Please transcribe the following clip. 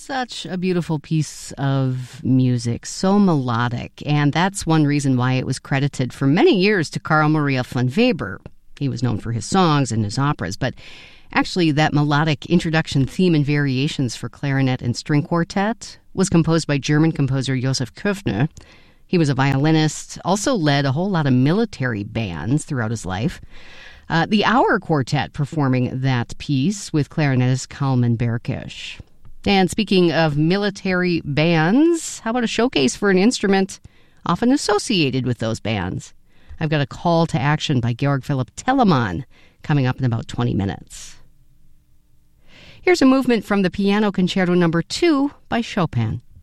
Such a beautiful piece of music, so melodic, and that's one reason why it was credited for many years to Carl Maria von Weber. He was known for his songs and his operas, but actually that melodic introduction theme and variations for clarinet and string quartet was composed by German composer Josef Köfner. He was a violinist, also led a whole lot of military bands throughout his life. The Auer Quartet performing that piece with clarinetist Kalman Berkish. And speaking of military bands, how about a showcase for an instrument often associated with those bands? I've got a call to action by Georg Philipp Telemann coming up in about 20 minutes. Here's a movement from the Piano Concerto No. 2 by Chopin.